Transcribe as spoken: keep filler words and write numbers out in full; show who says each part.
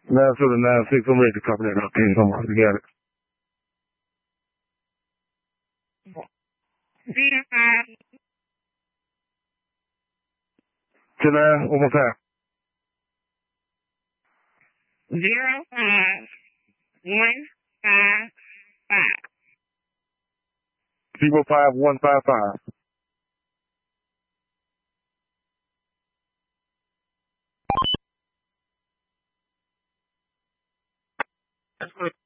Speaker 1: nine seven nine six. I'm ready to copy that up. Okay, come on, you got it. Ten nine, one more time.
Speaker 2: Zero five one five five.
Speaker 1: Zero five one five five.
Speaker 2: That's good.